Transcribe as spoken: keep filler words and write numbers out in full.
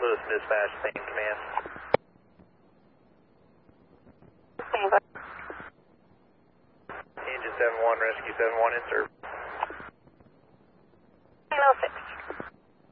Lewis Dispatch, same command. Engine seven one, Rescue seven one, insert.